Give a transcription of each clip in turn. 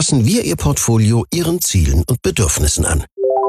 passen wir Ihr Portfolio Ihren Zielen und Bedürfnissen an.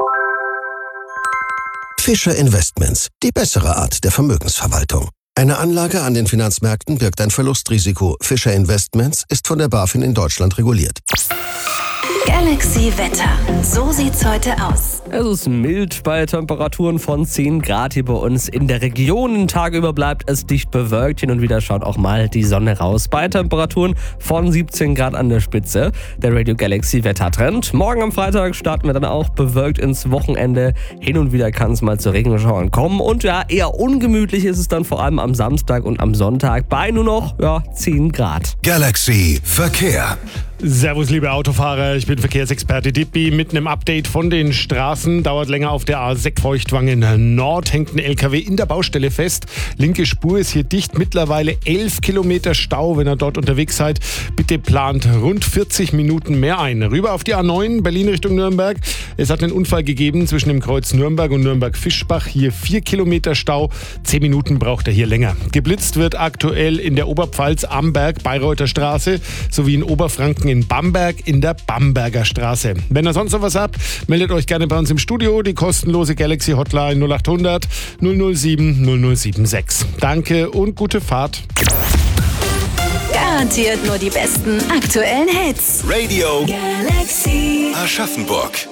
Fischer Investments, die bessere Art der Vermögensverwaltung. Eine Anlage an den Finanzmärkten birgt ein Verlustrisiko. Fischer Investments ist von der BaFin in Deutschland reguliert. Galaxy Wetter. So sieht's heute aus. Es ist mild bei Temperaturen von 10 Grad hier bei uns in der Region. Den Tag über bleibt es dicht bewölkt. Hin und wieder schaut auch mal die Sonne raus. Bei Temperaturen von 17 Grad an der Spitze. Der Radio Galaxy Wettertrend. Morgen am Freitag starten wir dann auch bewölkt ins Wochenende. Hin und wieder kann es mal zu Regenschauern kommen. Und ja, eher ungemütlich ist es dann vor allem am Samstag und am Sonntag bei nur noch 10 Grad. Galaxy Verkehr. Servus, liebe Autofahrer, ich bin Verkehrsexperte Dippi. Mit einem Update von den Straßen. Dauert länger auf der A6 Feuchtwangen Nord. Hängt ein LKW in der Baustelle fest. Linke Spur ist hier dicht. Mittlerweile 11 Kilometer Stau, wenn ihr dort unterwegs seid. Bitte plant rund 40 Minuten mehr ein. Rüber auf die A9, Berlin Richtung Nürnberg. Es hat einen Unfall gegeben zwischen dem Kreuz Nürnberg und Nürnberg-Fischbach. Hier 4 Kilometer Stau. 10 Minuten braucht er hier länger. Geblitzt wird aktuell in der Oberpfalz am Berg, Bayreuther Straße, sowie in Oberfranken in Bamberg in der Bamberger Straße. Wenn ihr sonst noch was habt, meldet euch gerne bei uns im Studio. Die kostenlose Galaxy Hotline 0800 007 0076. Danke und gute Fahrt. Garantiert nur die besten aktuellen Hits. Radio Galaxy. Aschaffenburg.